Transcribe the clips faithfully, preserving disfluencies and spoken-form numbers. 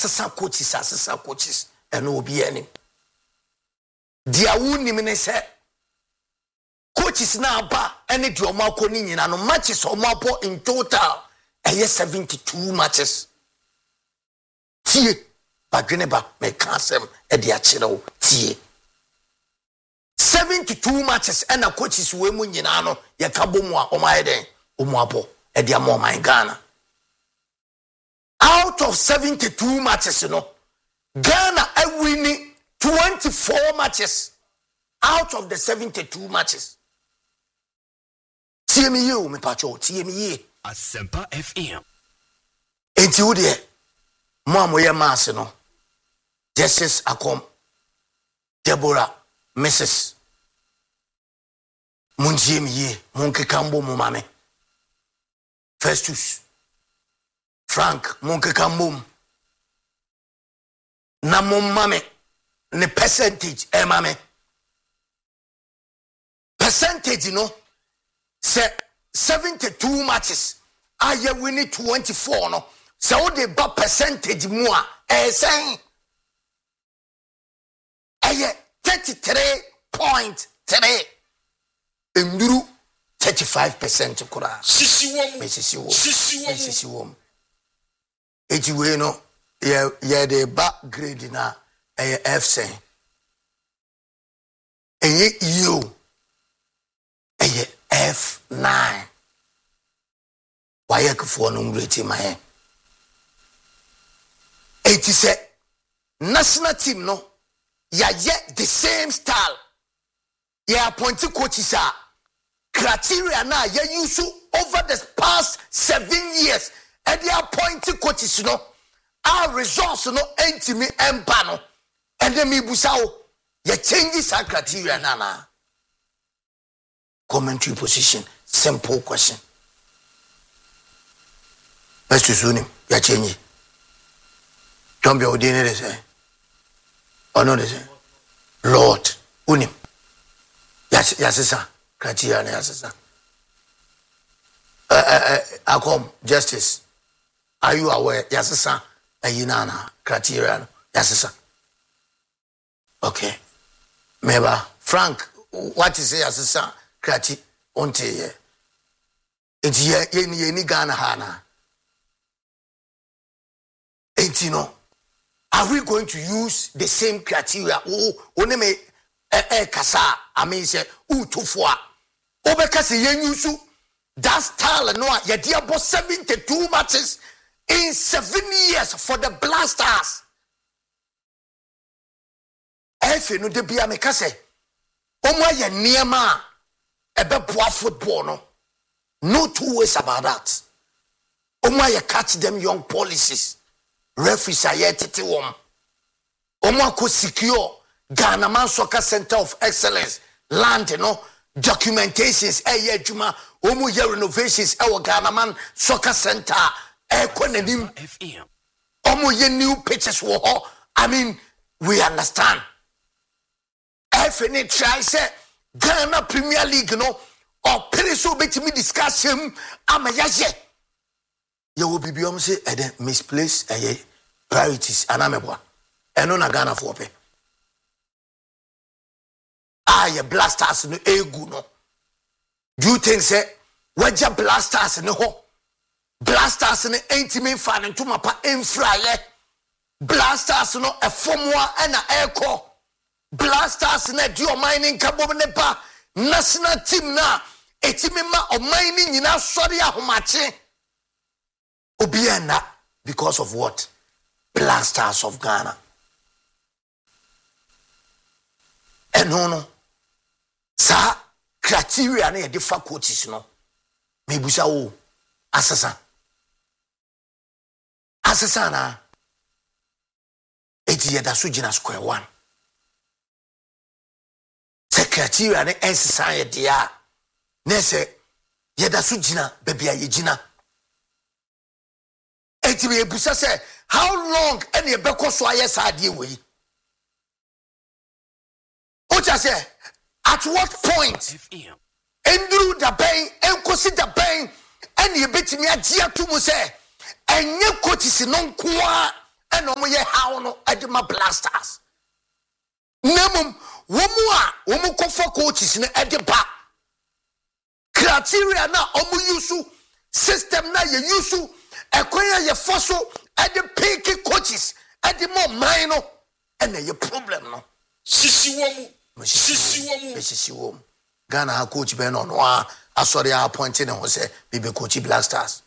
sesa coaches sesa coaches and obi anim dia woni me ne se coaches na ba ene di omo akoni nyina no matches omo apo in total eye seventy-two matches tie badwene ba me kansem e de a kire wo tie seventy-two matches and a coaches we mu nyina no ye ka bomu a omo ayeden omo apo e de am my Ghana. Out of seventy-two matches, you know, Ghana are winning twenty-four matches out of the seventy-two matches. T M U, me pacho, T M U. Asempa F M. Enti wo de mo amoye mass no. Justice Akom, Deborah, Missus Munjie mi Munke Kambo mo mame. Festus Frank Munke Kambo na mo mame ne percentage e mame. Percentage you know say seventy-two matches aye winning twenty-four no. So the ba percentage mo a e sen aye thirty-three point three enduru thirty-five percent kura sisi wom sisi wom sisi wom sisi wom eji we no ye ye de ba grade na e F sen eye you eye F nine why ekfo no mreti my it is a national team no ya yet the same style ya appointed coaches are criteria na ya use over the past seven years and they appointed coaches no our results no entimi empa no and then me busao ya changes our criteria na na commentary position simple question let's just unim ya change don't be ordinary say or no say Lord unim yes yes sir criteria yes sir uh, uh, uh, Akom justice are you aware yes sir ayina criteria yes sir okay meba Frank what is yes sir criteria onte ye enti ye ni ni Ghana ha na enti no are we going to use the same criteria? Oh, oneme eh eh kasa. I mean, say u tufua. Obekasi yenyusu. That style no. Ya dia bo seventy-two matches in seven years for the Blasters. Efe no de bia me kase. Omo ya niema ebe boa football no. No two ways about that. Omo ya catch them young policies. Referees are yet to wom. Omo secure Ghana Man Soccer Center of Excellence land, you know, documentations, eh, yeah, Juma, Omo ye renovations, our Ghana Man Soccer Center, eh, Konenim, Omo ye new pitches war. I mean, we understand. F N A try say Ghana Premier League, you know, or Periso bet me discuss him, I'm a yaje. You will be beyond say and then misplaced eh priorities anamebwa eno na Ghana for pe ah ye Blasters no egu no do you think say waja Blasters no ho Blasters no intimate fan into mapa infra ye Blasters no e formwa na eko Blasters na di o mining kabom ne pa national team na etimi ma o mining nyina sori ahomache Obiana because of what? Blasters of Ghana. And no no. Sa criteria na differ coaches no. Mebusa o asasa. Asasa na eti yeda so gina square one. Se criteria na ensisa ye dia. Na se yeda so gina baby aye gina. Eti be busa say how long any beko so aye sadie we Ocha say at what point enduru da ben enkosi da ben any betimi agye atomu say enye coaches no nkoa and omo ye how no edema blasters nemum womu a womu kofa coaches ne edeba criteria na omu yusu system na ye yusu ekwanya ye foso ede pick coaches ede mo man no ene ye problem no sisi womu sisi womu sisi womu Ghana ha coach be no no a asori appointing ho se bibe coach Black Stars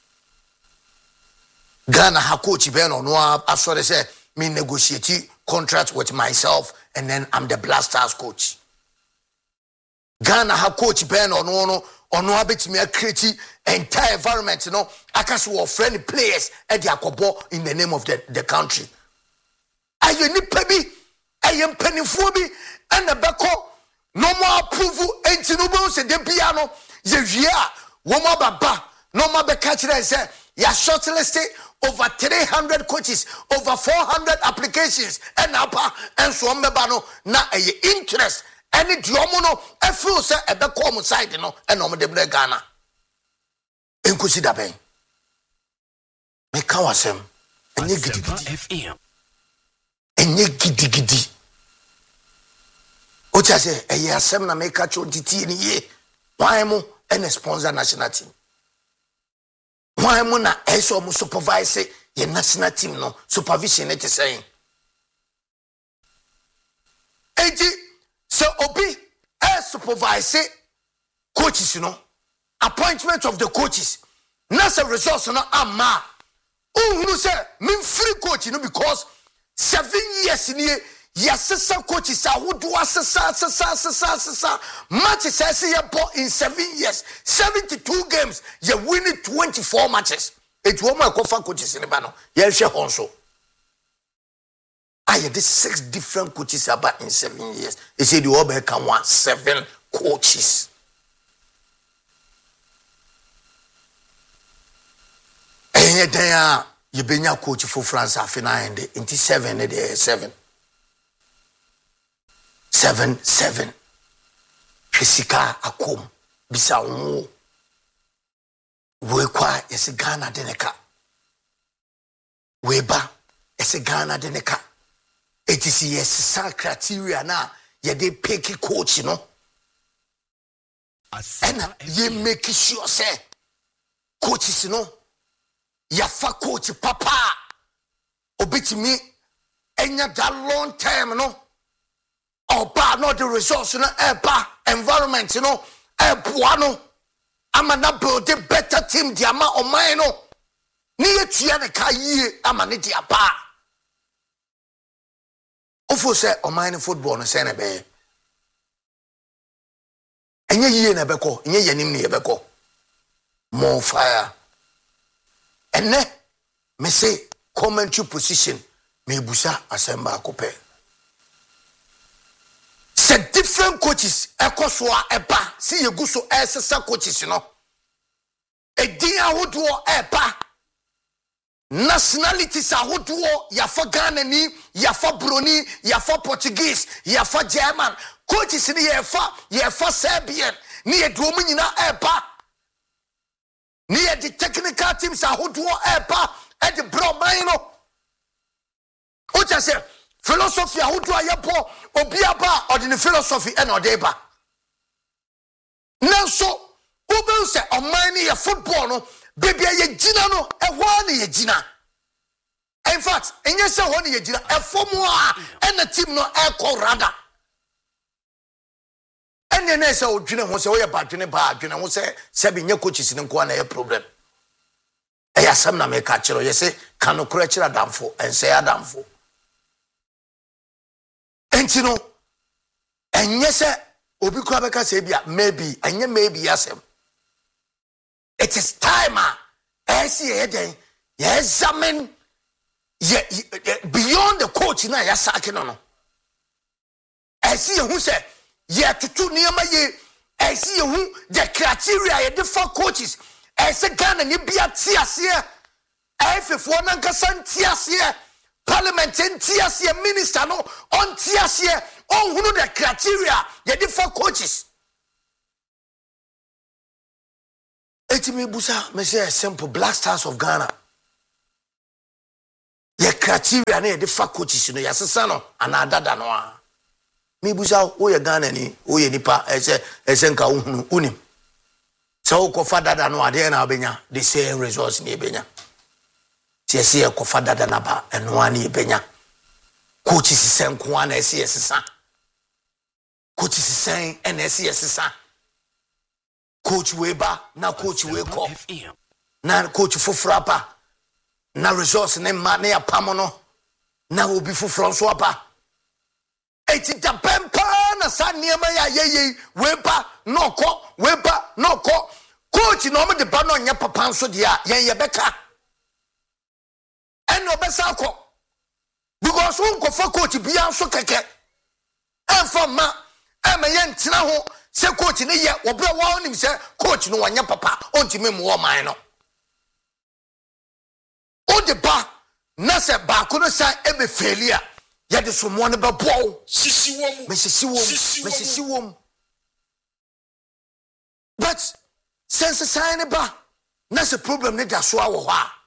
Ghana ha coach be no no a asori say me negotiate contract with myself and then I'm the Black Stars coach Ghana ha coach be no no no ono abetimi create entire environment you know akaso of friendly players e dey akobo in the name of the the country ayo nipa bi ayem panifo bi and beko no more approval enti no bo se de bia no ye wie a wo mo baba no more be catch them say ya shortlisted over three hundred coaches over four hundred applications and apa and so mbeba no na eye interest any diomo no e feel say e be come side no e no de bre Ghana enkosi da ben me ka wasem enye gidigidi F M enye gidigidi o cha say e ye asem na me ka cho titi ni ye why mo and sponsor national team why mo na e so mo supervise ye national team no supervision it saying enti so obi e supervise coaches you know appointment of the coaches not a resource no ama uhunu say me free coach you know because seven years in here yes coaches are who do asesa asesa asesa asesa matches say in seven years seventy-two games you winning twenty-four matches it wo ma kofa coaches in ba no ye hwe honso I had six different coaches about in seven years. They said the Obe can want seven coaches. And then you been your coach for France after nine into seven there seven. Seven seven. Fisika akom bisa wo. We kwa yesi Ghana deneka. Weba yesi Ghana deneka. It is yes some criteria now ye dey pick coach you know and ye make sure say coaches you know ya fa coach papa obitimi enya that long time you know oba not the resource you know eba environment you know eboa no ama na build a better team di ama o man no ni etua ne ka yie ama ne di apa Ofo say o mine football no say na be enye yie na beko enye yanim ne beko more fire enne me say commentary position me busa asemba akopɛ say different coaches ekoso a eba see ye guso esesa coaches no edin ahodo eba nationalities ahodo yafa Ghana ni yafa Broni yafa Portuguese yafa German coaches ni yafa yafa Serbian ni eduomu nyina eba ni the technical teams ahodo eba e the bro man no o cha say philosophy ahodo ayebo obi aba or the philosophy e no dey ba nanso obi say o man ni football no baby ye gina no e ho na ye gina in fact enye se ho na ye gina e fomu a e na team no e ko rada enne na se odwene ho se wo ye badwene ba adwene ho se se be nye coaches ne nko na ye problem e ya sam na me ka kiro ye se kanokro kira damfo ense ya damfo enti no enye se obi ko abeka se bia maybe enye maybe yasem. It is time I see again. Yes, I mean, beyond the coach now, yes, I can know. I see who said, yeah, to two near my year. I see who the criteria, the four coaches. I said, Ghana, you be at T S here. If one Nankasan T S here, Parliament and T S here, Minister, no, on T S here, oh, who know the criteria, the four coaches. Etimi busa me say simple Black Stars of Ghana. ye criteria na ye de fa coaches no yasesa no ana dada no a me busa wo ye Ghana ni wo ye nipa ese ese nka uhunu unim so ko fa dada no ade na obenya the same results ni ebenya tie se ye ko fa dada na ba eno ani ebenya coaches senko ana ese yesesa coaches sen ena ese yesesa coach Weber na coach Weko na coach Fofrapa na resource ne ma ne apamo no na obi foforo so apa eti da pempa na sa niema ya yeye Weber no ko Weber no ko coach no mo de ba no nya papa nso de a yen ye beka eno besa ko because won ko fa coach bia nso keke enfa ma ema yen tena ho se coach ne ye obra wa onim se coach no wanya papa ontime mu o man no o de ba na se ba ko no sa ebe failure ya de so mo ne be bo sisi wo mu me sisi wo me sisi wo but sense sign ba na se problem ne da so awo ho a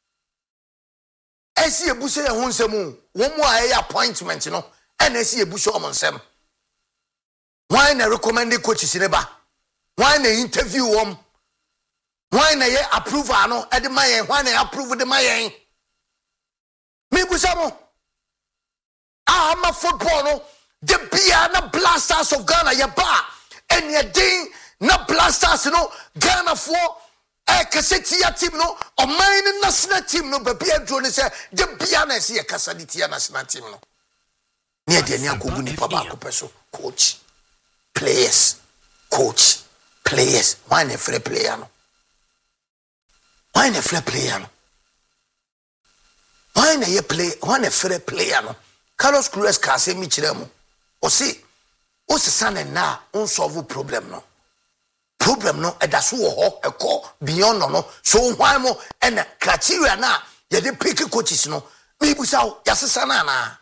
esi ebuse ye ho nsem wo mu a ye appointment no and esi ebuse o mo nsem why na recommend coaches ne ba why na interview wom why na ye approve ano e de mayen why na approve de mayen me busa mo ah ma football no de bia na Blasters of Ghana ye ba en ye din na Blasters no Ghana for e kasetia team no o man national team no ba bia dro ne se de bia na se ye kasaditi national team no ne de ni akogu ni papa akopeso coach players coach players why na free player no why na free player no why na ye play why na free player no Carlos Cruz ka se mi kire mu o si o se sana na on solve problem no problem no e da so wo ho e ko beyond no no so why mo e na criteria na ye de pick coaches no me busa o ya sesa na na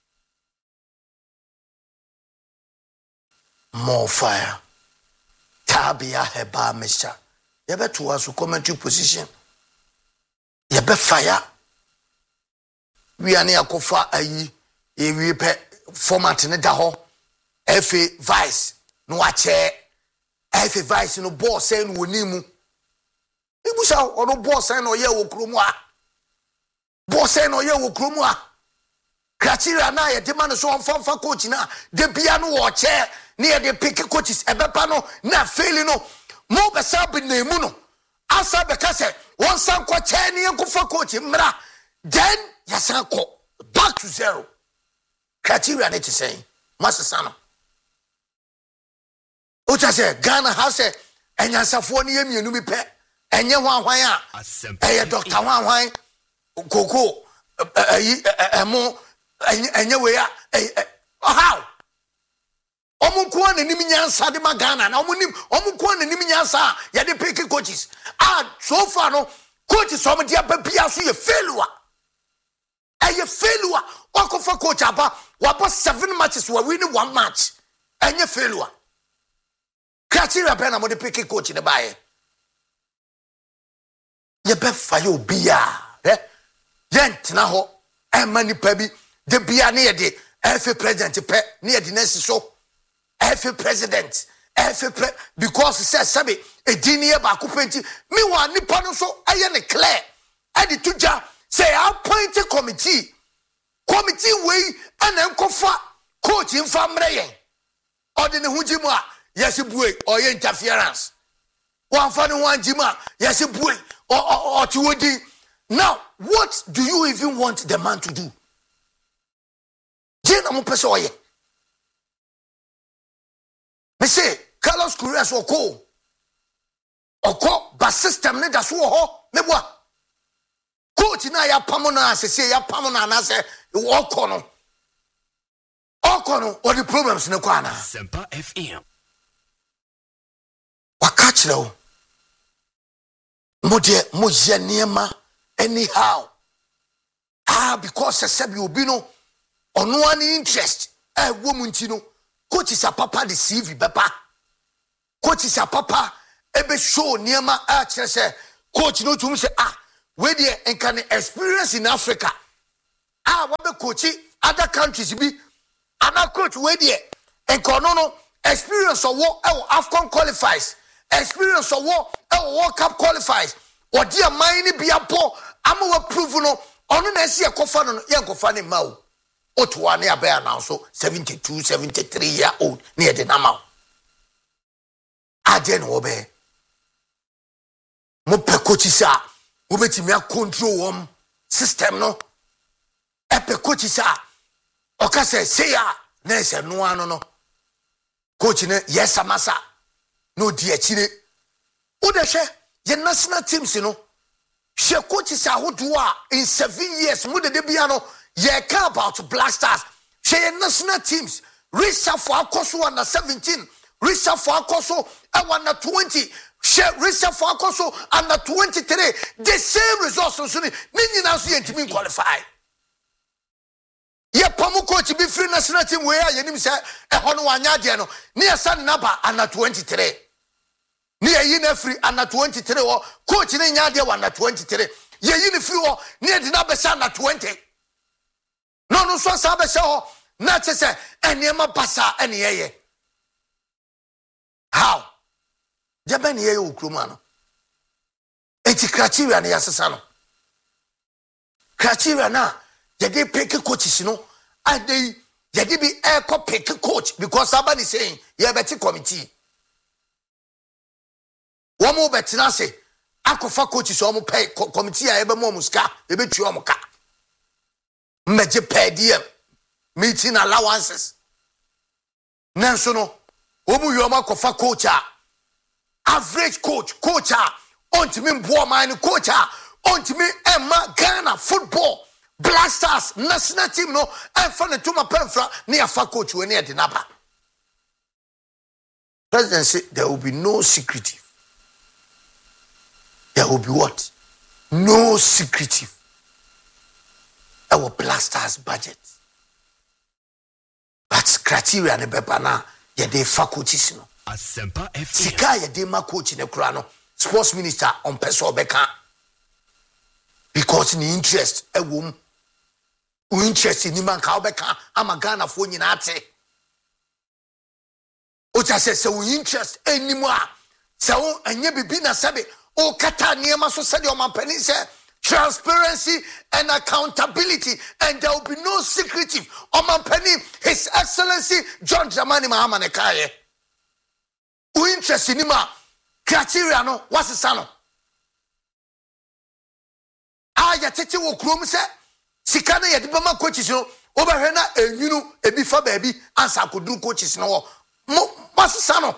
more fire tabia heba mesha ye be to us commentary position ye be fire we are near kofa ayi e we pe format ne da ho fa vice no ache fa vice no boss say no wonimu ibusa ono boss say no ye wo kromu a boss say no ye wo kromu a criteria na ye de man so on fa coach na de bia no wo che near the pick coaches ebepa no na fail no mo be sabi na mu no asa be ka se won san kwa che ne yankufa coach mra then yasan ko back to zero criteria ne to say masasa no o ta se Ghana ha se enyansafo ne yemienu bi pe enye hwan hwan a eh doctor hwan hwan koko ayi emo enye we ya how omu ko na nim nyansa de magana na omu nim omu ko na nim nyansa ya de pick coaches ah so far no coaches so dia ba bia so ye failure eh ye failure wako for coach aba wabo seven matches we win one match enye failure criteria pe na mo de pick coach ne bae ye be fa yo bia eh yent na ho e mani pa bi de bia ne ye de F A president pe ne ye de nesi so F A president F A pre because he says sabi e dini e ba ko penti me wa nipa no so aye ne clear e di tuja say appoint a committee committee wey ana enkofa coach infa mreyen odi ne hujimu a yes buwe or interference one fa ne one jima yes buwe or or tiwodi. Now what do you even want the man to do? Jena mo pese oye me say Carlos Cruz oko oko ba system ne da so ho me boa coach na ya pamo na asese ya pamo na na se oko no oko no what the problems ne kwa na Sempa F M wakachira o mo de mo ye niema anyhow ah because se bi obi no ono ani interest eh wo mu nti no coach is a papa the C V bepa coach is a papa ebe show niema a kire se coach no tum say ah we dey can experience in Africa ah wabe coach other countries bi ana coach we dey enkono no experience of war e AFCON qualifies experience of war e World Cup qualifies odi aman ni bia po ama wa prove no ono na ese ekofa no ye nkofa ne ma o otoa ne abia na so seventy-two seventy-three year old ne ye de na ma aje no obe mo pe coach sa wo betimi a control wom system no e pe coach sa o ka se se ya na ese no ano no coach ne yes amasa no di akire wo de hwe ye national teams no she coach sa hodo a in seven years mo de de bia no ye care about Black Stars she ye national teams Risa for akoso under seventeen Risa for akoso e under twenty she Risa for akoso under twenty-three the same results so ni nyina so ye ntimi qualify ye pamu coach bi free national team we a yenim se e hono wanya de no ne ye san naba under twenty-three ni ye na free under twenty-three o coach ne nya de under twenty-three ye yi ne free o ne de na be sa under twenty no no so sa be se ho na che se enema basa ene ye how jabe ne ye okroma no enti criteria ne yasesa no criteria na ye dey pick coaches no and they ye dey be air pick coach because somebody saying ye beti committee womo betina say akofa coaches o mo pay committee a ebe mo muska ebe tu o mo ka meje per diem meeting allowances nanso no omu yo ma kofa coach a average coach coach a ontimi mbo man coach a ontimi emma Ghana football Black Stars national team no enfa ne tuma penfra ne afa coach we ne de naba president say there will be no secretive there will be what no secretive our Black Stars budget but criteria ne beba na ye de fa coaches no Asempa F M sika ye de ma coach ne kura no sports minister on person obeka because ni interest e wom u interest ni man ka obeka ama Ghana fo nyina ate o ta se se u interest enimu a se o anye bibi na sabe o kata niema so said o man pani say transparency and accountability and there will be no secretive o man pani his excellency John Dramani Mahama ne kaye u interest ni ma criteria no wasesa no aya tete wo krom se sika na yede bema coaches no obehwe na enwunu ebi fa baabi ansa koduru coaches no mo wasesa no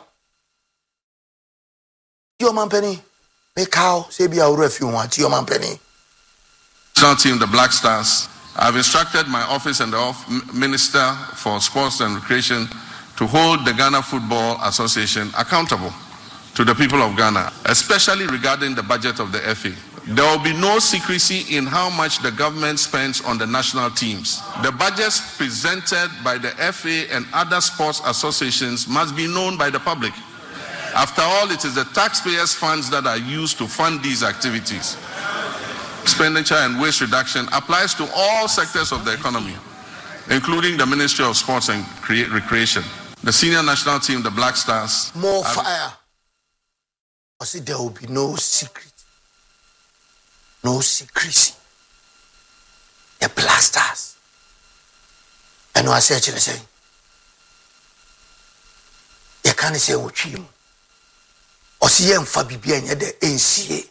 yo man penny me cow say bia wo refi ho ati yo man penny National team, the Black Stars. I've instructed my office and the off- Minister for Sports and Recreation to hold the Ghana Football Association accountable to the people of Ghana, especially regarding the budget of the F A. There will be no secrecy in how much the government spends on the national teams. The budgets presented by the F A and other sports associations must be known by the public. After all, it is the taxpayers' funds that are used to fund these activities. Expenditure and waste reduction applies to all sectors of the economy, including the Ministry of Sports and Cre- Recreation. The senior national team, the Black Stars. more fire I say there will be no secret no secrecy the Black Stars and I say actually say you can't say what you or see em fa bibia nya de ensie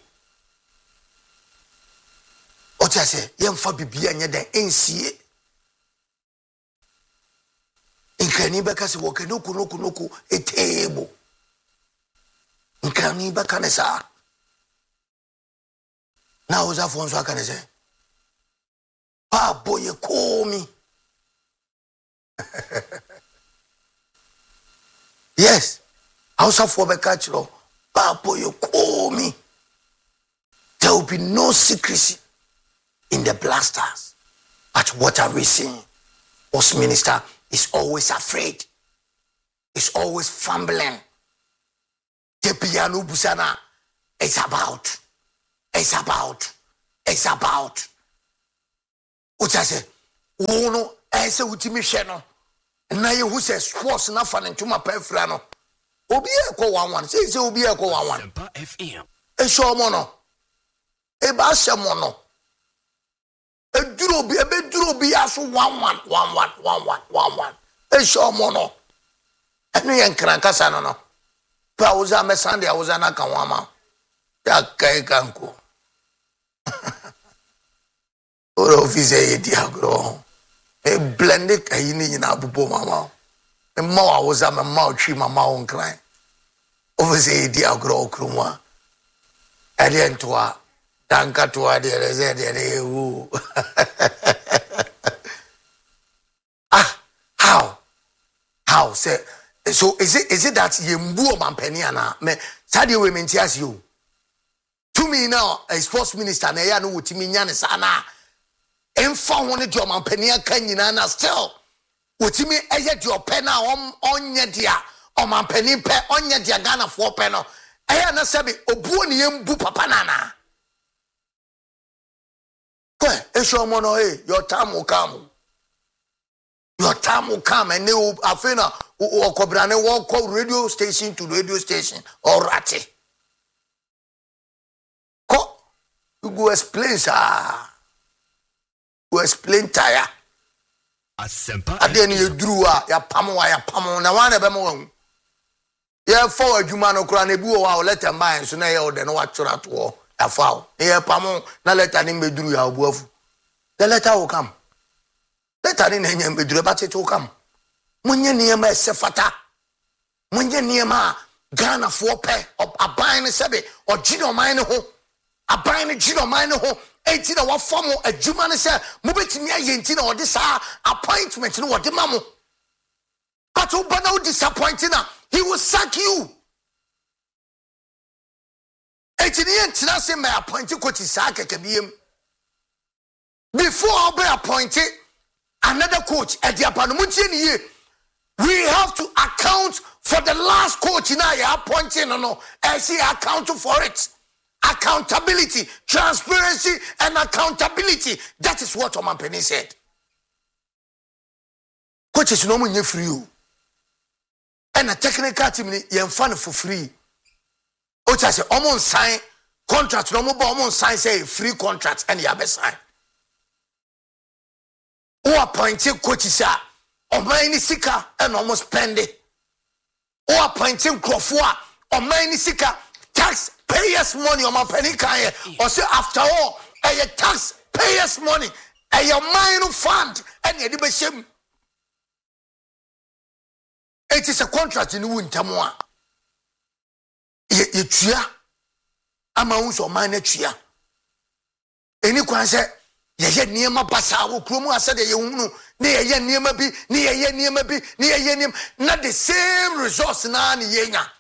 o tia say yem fa bibia nya de ensie inkani beka se wo kanoku noku noku etebo inkani beka ne sa na oza fonso aka ne say pa boy call me yes Hausa for beka chiro pa boy call me there will be no secrecy in the Black Stars. But what are we seeing? Sports minister is always afraid. Is always fumbling. The piano busana is about. It's about. It's about. What I say? Uno, I say, Utimi Sheno. Na ye who says sports na fan ntuma pa afra no obi e ko one one say say obi e ko one one F M e show mo no e ba sha mo no e duro obi e be duro obi aso one one one one one one one one e show mo no enu ye nkran kasa no no pa uza me Sunday uza na kan wa ma ya kai kanko oro office e di agro e blended kayini nyina abubo mama e ma wa woza ma ma otwi mama won kran office di agro okrumwa ade ntoa danka toa de reze de wu ah how how say so is it is it that ye mbu o mampani ana me sade we menti as you to me now a sports minister na ya no wotimi nya ne sana emfa woni de omampani aka nyina na still wotimi eye de ope na onye dia omampani pe onye dia Ghana fo pe no eye na sabi obuo ne yembu papa nana ko e show mo no eh your time will come your time will come and they will afena okobrane wo call radio station to radio station or rati ko you go explain sir we explain tire asempa adeni yeduru a ya pamo wa ya pamo na wan ebe mo wan ye fo adwuma no kura na bi wo wa letter mine so na ye ode no wa twura to ya fa ye pamo na letter ni meduru ya obuafu the letter will come letter ni na nya meduru ba tete will come munye niema esefata munye niema Ghana fo pe aban ne sebe ogine oman ne ho aban ne gine oman ne ho enti na wa form adwuma ne se mo betimi ayenti na odi sa appointment no wodi mamo but o bana o disappointing na he will sack you enti ne entina se my appointing coach sa kekebiem before I be appointed another coach at the appointment we have to account for the last coach now you appointing no no I see account for it. Accountability, transparency, and accountability. That is what Omampeni said. Coaches no money free you. And a technical team you fund for free. Coach I say almost sign contract no more almost sign say free contract and you have a sign. Who appointed coaches are on my sika and almost spend it. Who appointed Crawford on my sika tax payers money on my penny can or say after all a tax payers money a your minor fund and you be shame. It is a contract in winter more. Ye tria ama unso mine tria. Any kwan say ye ye niema basa wo kromu asa de ye hunu ne ye ye niema bi ne ye ye niema bi ne ye ye niema na the same resource na ne ye nya.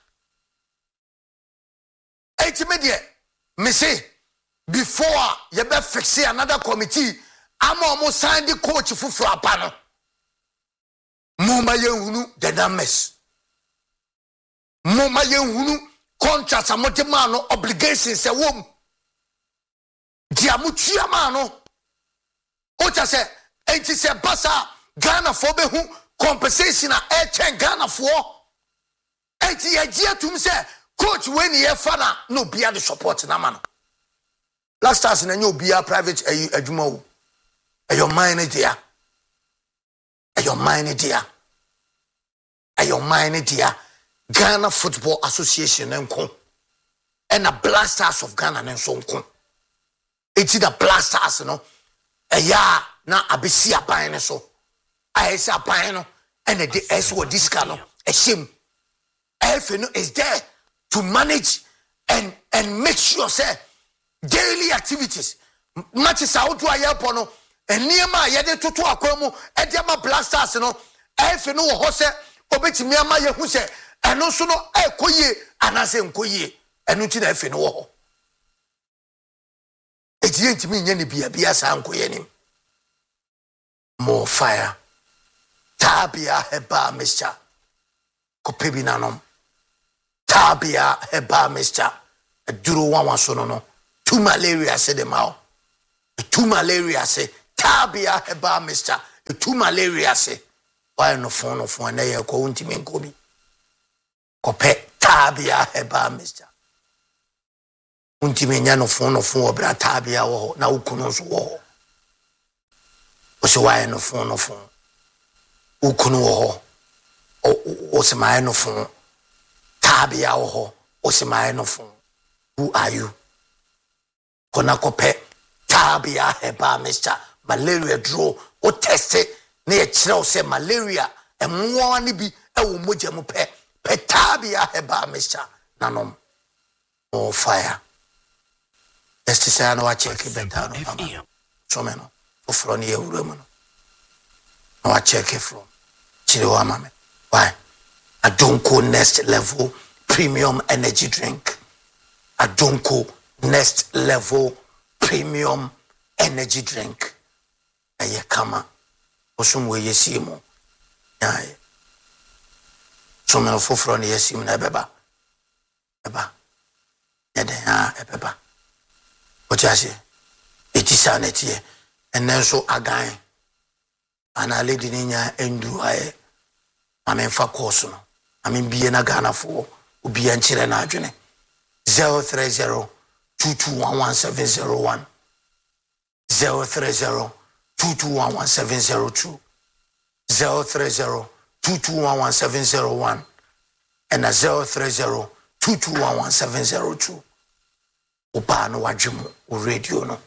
Media, me say before you be fix another committee, I'm almost signed the coach for Frapano. Muma Yunu, the dames. Muma Yunu, contracts a motimano, obligations a womb. Diamutia mano. Ocha say, ain't it say Bassa, Ghana for behu, compensation a air chain Ghana for. Ain't the idea to me say, coach when he fana no be the support na man last time na you be a private adwuma e your mind there e your mind there e your mind there Ghana Football Association nko and a Blasters of Ghana nso nko eti the Blasters no e ya na abesi aban ne so a esi aban no and the es wo diska no e shim F no is there to manage and and make sure say daily activities matches out to airport no and niema ye de toto akwamu e de ma Blasters no F no ho se obetimi ama ye hu se eno so no e koye anase nkoye eno ti na F no ho e ti entimi nya ne bia bia sa nkoye nim more fire tabia heba mister kopebi nanom tabia heba mister duro wan so no no two malaria say dem out two malaria say tabia heba mister etu malaria se why no phone no phone na ye ko untimi nkobi kope tabia heba mister untimi nya no phone no phone obra tabia wo na ukunu so wo o so why no phone no phone ukunu wo o se my no phone tabia wo o se my no phone. Who are you? Kona kope tabia heba mister malaria draw o test it na ye kire say malaria emwo ani bi e wo moja mu pe pe tabia heba mister nanom o fire let's say na wa check better no so me no o fro ni ewura mu no na wa check it from kire wa mame why Adonko next level premium energy drink Adonko next level premium energy drink aye kama osumwe yesimo aye so me no foforo ne yesim na beba beba yede ha ebeba o tiase etisa na tie enenso agan ana lady nya endu aye amen fa course no amen biye na Ghana fo obi an kire na adwene zero three zero two two one one seven zero one zero three zero two two one one seven zero two zero three zero two two one one seven zero one and a zero three zero two two one one seven zero two. Opa no wajimu o radio no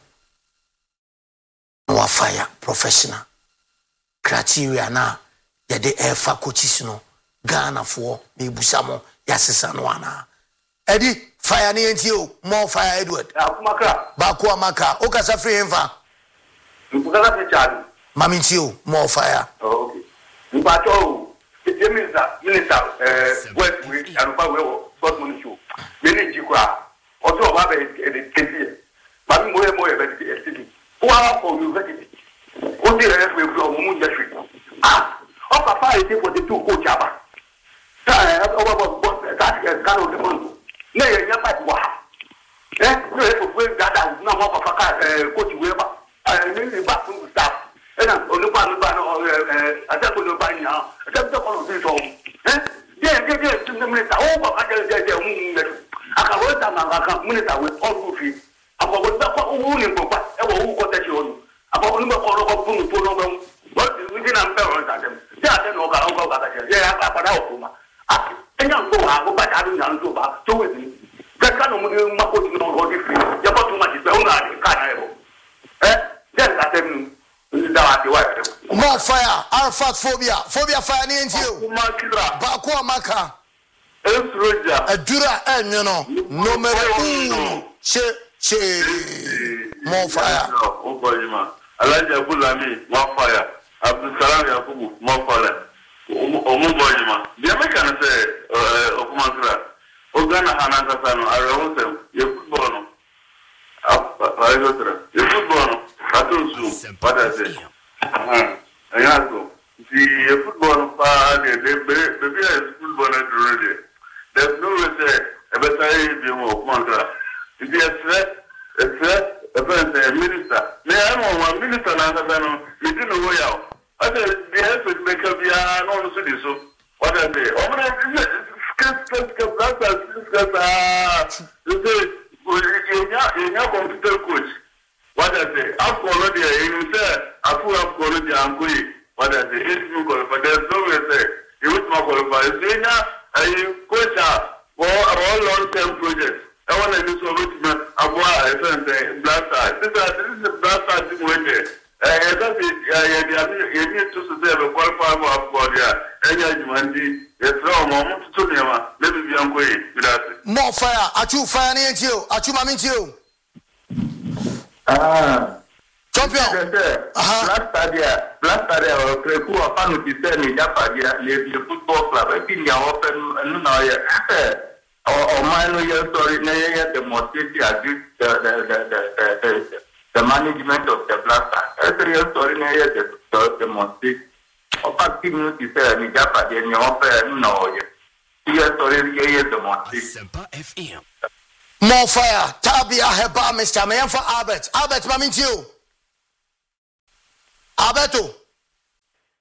no fire professional criteria na yede air faculties no Ghana for me busamo yasesa no ana Eddie fire ni enti o more fire Edward akumaka ba ko amaka o kasa free enfa mpukala se chali mami enti o more fire oh okay mpacho the minister minister eh west we anupa we sport money show many jikwa oto ba be e kesi mami moye moye be e city o wa ko university o di re we from mu industry ah o papa e for the two coach aba ta o ba bo that kind of demand na ye nya pa wa eh no e for we dada na mo papa eh coach we ba eh ni ba fun staff eh na olupa mi ba no eh atako no ba nya atako ko no so eh ye ye ye tin na minister o ba ka je je mu mu aka wo ta ma ka minister we all go fi abo go ta ko wu ni ko pa e wo wu ko ta chi onu abo ko ni ba ko ro ko fun fun no ba what we did am be on that them ya te no ka o ka ka je ya ka pa da o ma ah enya ngo ha go ba ta du nya nzo ba to we ni ka ka no mu ni ma ko ti no ro di fi ya ba tu ma ti be o na ka na e bo eh then that them more fire Arafat phobia phobia fire ni enti o ba ko amaka esroja adura enyo no numero uno che che more fire o bojima alaja bulami more fire Abdul Salam Yakubu more fire o mo bojima bi ameka na se o kumakra o gana hananga sano arewo se ye football no apa ayo tra ye football no Atunsu, what I say? Uh-huh. I also the football part, the baby is football already. There's no way say a better be more contra. If you are threat, a threat, a person, a minister. May I know one minister and I you didn't know way out. I said, the head would make up your own city. So, what I say? Oh, my God, you say, you're a computer coach. What I say, I've already, you say, I've already, I'm going. What I say, it's no qualified. There's no way say, you would not qualify. You know, I coach for all long term projects. I want to do so much. I'm going to blast out. This is the blast out thing with it. I don't think you need to say, a qualified for Abgodia. Any argument, yes, no moment to them. Maybe I'm going without it. More fire. Are you fire near you? Are you mammy you? Ah, champion. Last year, last year, we who are fan of the same Japan, the football club. I think they are open now. Or minor year story, the motivation against the the the the management of the blaster. Every year story, the the motivation. Of fact, even if you say in Japan, they are open now. Year story, the motivation. More fire. Tabia heba Mister Mayan for Albert. Albert, mami you. Alberto.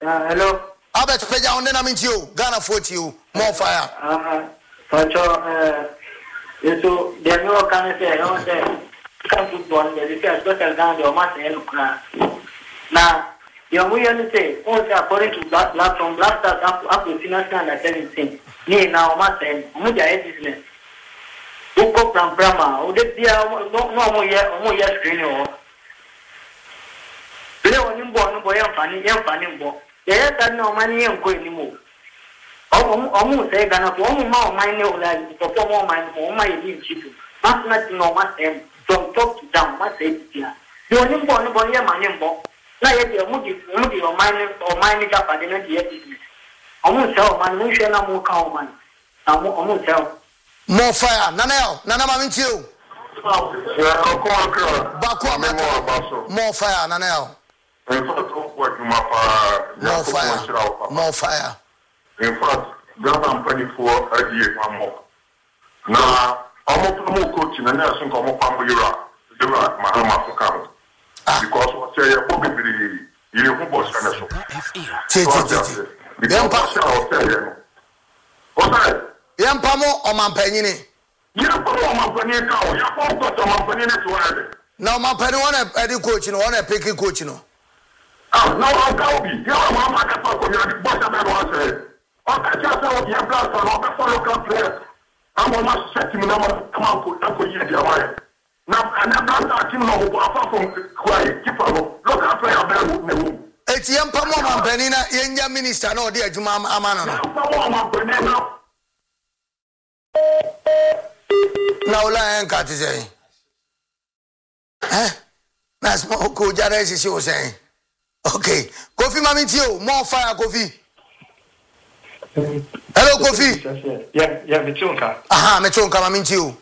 Uh, hello. Albert Peja on the Namincio, Ghana forty, more fire. Uh, Pacho, uh, so there's no kind of say, I don't say, come football, the first better than your master and now, your way and say, also according to that black from black stars up up to senior and seventeen. Near now, master and Muja business. Who come from Brahma, who did the no more year or more year screen or. When you born, boy, I'm funny, young funny boy. There is no money and go anymore. Almost say that one more mine know that for more mine or my new children. Must not know what them from top to down, must say here. You only born boy, my name boy. Now you're moving or mine or mine up at the end of the business. Almost sell my motion and more cow man. Almost sell more fire. Nanel, Nana Mamincio. More fire, Nanel. In fact, more fire. More fire. In fact, Ghana twenty four a year more. Now, almost no coaching and nursing come up from Iraq, the Iraq, Mahama for Canada. Because what say a Bobby, you was Venezuela. Yampamo or Mampenini? Yampamo, Yampamo, now, my penny one a coach, one a picky coach. No, I'm going to be. You're a market for your bottom and one say. Okay, just out your blood for all local players. I'm almost setting number come out for you. Now, and I'm not talking about from quiet. Keep on local player. It's Yampamo Mampenina, Yanga minister, no dear Jumam Amana. Now, Lion Cat is saying. Eh? That's more good. As she was saying. Okay. Kofi Mamitio, more fire, Kofi. Hello, Kofi. Yeah, yeah, Mechonka. Aha, Mechonka Mamitio.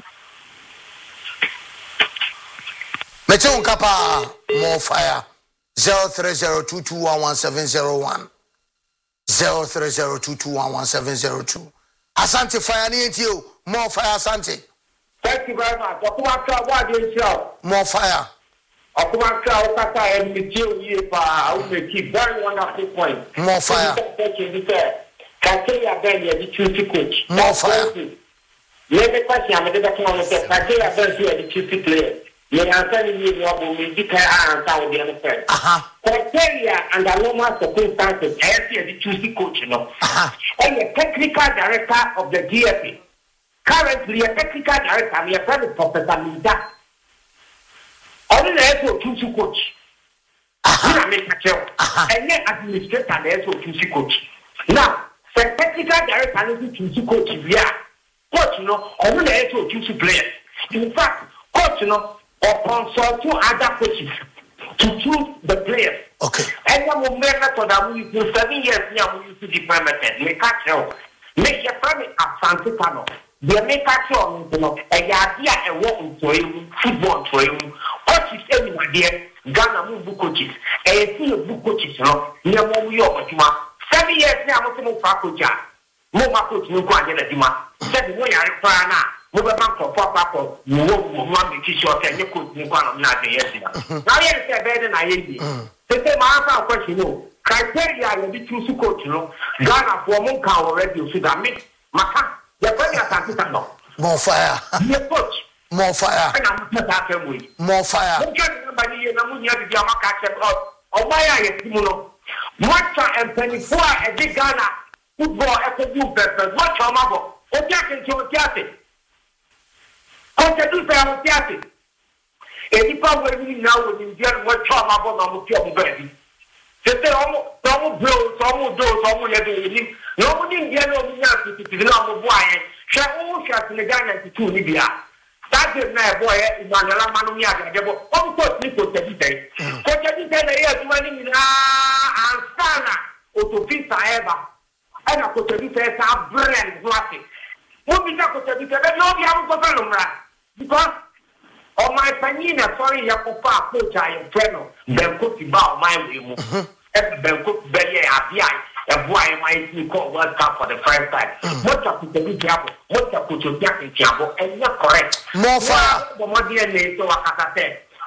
Mechonka pa, more fire. Zero three zero two two one one seven zero one. Zero three zero two two one one seven zero two. Asante fire ni etio, more fire Asante. Thank you very much. Okumaka, what do you show? More fire. Okumaka, Okaka, and Mitchell, you are very wonderful point. More fire. Kateya Ben, the duty coach. More fire. Let me question, I'm going to say, Kateya Ben, the duty player. You are telling me you are going to be answer with the other friend. Kateya and the normal circumstances, I see the duty coach, you know. And the technical director of the D F A. Currently, a technical director, I'm a friend of Professor Minda. Only the S O two coach. I make a job. And then administrator, the S O two coach. Now, the technical director is two coach. Yeah. Coach, you know, only the S O two players. In fact, coach, you know, or consult two other coaches to choose the players. Okay. And then we make that for that we use seven years now, we use to different methods. Make a job. Make your family a Santi Cano. They make a show, you know, a idea and walk into him, football to him. What is everyone there? Ghana move coaches. And you see book coaches, you know, near Momu Yoma. Seven years now, I'm going to coach. Moma coach, no go and get a dima. Seven way I require now. Move a man for Papa, you won't want to short and you could move on not the years. Now, yes, they're better than I am. They say, my answer question, no. Criteria will be true to coach, you know. Ghana for Monka already, so that makes Maka. More fire. Coach. More fire. More fire. Matcha and Penny Four and Big Ghana football at the group. Watch our mother. What happened to Tiati? Coach, I do say I'm Tiati. And if I were me now with Indian, what charm about the baby? They say almost blows, almost doors, almost everything. No one in yellow to the number of wine. Shall all shots in the Ghana to two Libya. That is my boy in Manala Manuia. Of course, people said it. Coach, I did say money in and Sana or to fit ever. And I could tell you say a brand graphic. What is that? Could tell you have a problem, because on my panina, sorry, Yakopa, coach, I am friend. Then could be about my room. Then could be a and why am I called World Cup for the first time? What up with the big job? What up with your jacket job? And you're correct. More fire. The more D N A, so I said,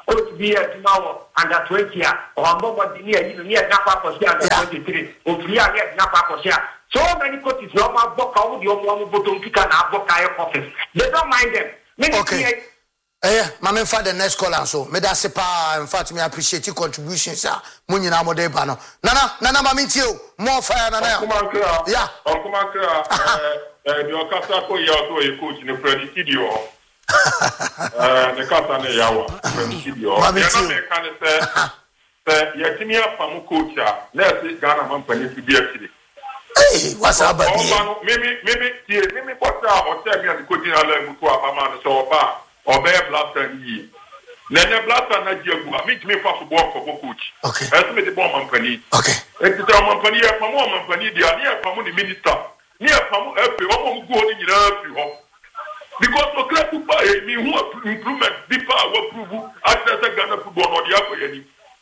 coach be a tomorrow under twenty or more than near you near Napa for under twenty-three or three years Napa for share. So many coaches no more book out your one bottom pick and a book office. They don't mind them. Maybe okay. Eh, mama for the next call and so me that say pa in fact me appreciate your contributions sir. Munyi na mode ba no. Nana nana mama ntio more fire nana. Yeah. Okuma kra eh eh the okasa ko ya to e coach ne Freddy Kidio. Eh ne kasa ne yawa Freddy Kidio. Mama Ya ntio. na me kan say say ya timi afam coach a na say Ghana man pani fi bi akiri. Hey, what's up baby? Mimi mimi tie mimi bota o tell me the coach na la mutu afama no so ba. Obey blaster yi. Nene blaster na jiegu. Me me fa football for coach. Okay. Ese me the bomb company. Okay. Eti ta company e pa mo company dia, ni e pa mo ni minister. Ni e pa mo e pe o mo go ni nyina fi ho. Because o club football e mi hu improvement bi pa wa prove access Ghana football no dia ko yani.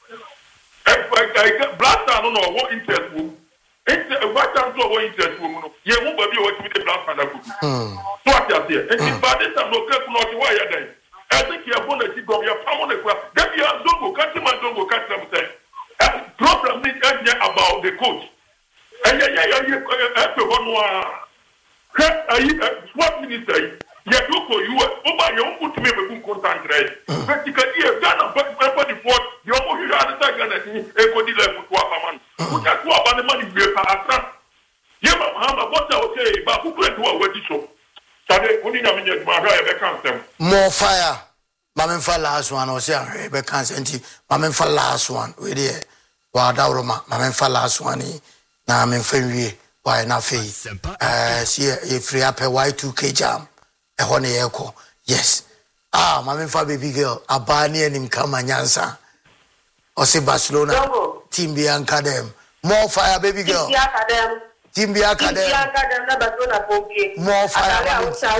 E blaster no no wo interest wo. Eti e wa tan so wo interest wo no. Ye hu ba bi o ti the blaster na kudu. Hmm. What you say? And by this time, no care not why you there. I think you are going to see from your family. Then you are Zongo, catch him and Zongo, catch them. Say, problem is about the coach. And yeah, yeah, yeah, yeah, everyone was. What minister? Yeah, look for you. Oh, my, you put me a good contact, right? But you can hear Ghana, but the fourth, you almost had a second and a good deal with Wapaman. That's what the money we are after. Yeah, Mahama, what I would say, but who went to a wedding show? More fire. Mama for last one or say be cancel. Mama for last one. We there. Wa dauroma. Mama for last one. Na me fenwie. Why na fe? Eh, see e free up a Y two K jam. E ho na yeko. Yes. Ah, mama for baby girl. Abani enim kama nyansa. O se Barcelona. Team Bianca them. More fire baby girl. Team Bianca them. More fire.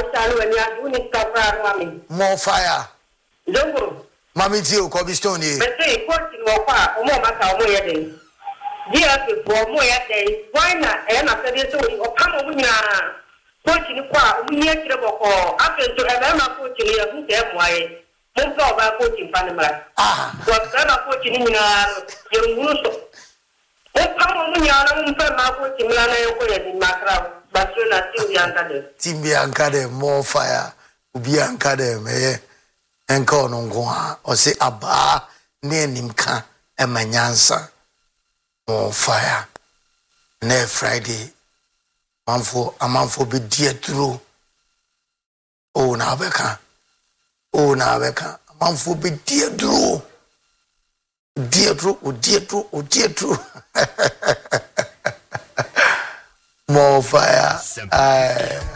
More fire. Mami Tio, Kobe Stone. But say, coach, you are more matter more day. Dear for more day. Why not? And after this, or come over now. Coaching the car, we need to go after to have a coaching here who them why. Most of our coaching Panama. Ah, what kind of coaching in your Russo? Oh, come on, we are not coaching Milano in Macra, Barcelona, Team Bianca. Team Bianca them, more fire. Bianca them, eh? Enko nongwa o se aba ne nimka e manyansa mo fire ne Friday manfo amanfo be die duro o na beka o na beka amanfo be die duro die duro o die duro o die duro mo fire.